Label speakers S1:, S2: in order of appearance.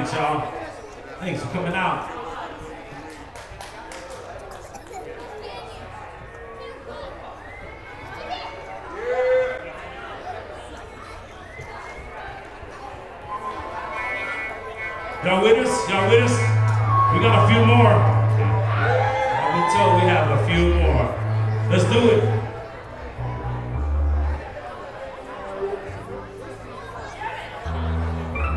S1: night, y'all. Thanks for coming out. Y'all with us? Y'all with us? We got a few more. I've been told we have a few more. Let's do it.